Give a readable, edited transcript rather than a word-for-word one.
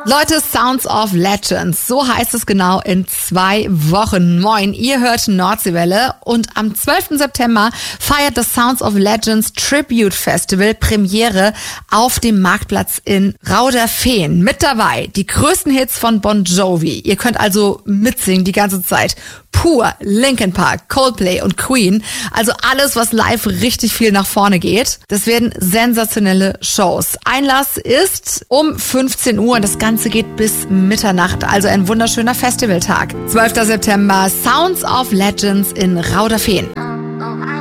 Leute, Sounds of Legends, so heißt es genau in 2 Wochen. Moin, ihr hört Nordseewelle und am 12. September feiert das Sounds of Legends Tribute Festival Premiere auf dem Marktplatz in Rauderfehn. Mit dabei die größten Hits von Bon Jovi. Ihr könnt also mitsingen die ganze Zeit. Pur, Linkin Park, Coldplay und Queen. Also alles, was live richtig viel nach vorne geht. Das werden sensationelle Shows. Einlass ist um 15 Uhr und das Ganze geht bis Mitternacht. Also ein wunderschöner Festivaltag. 12. September, Sounds of Legends in Rauderfehn.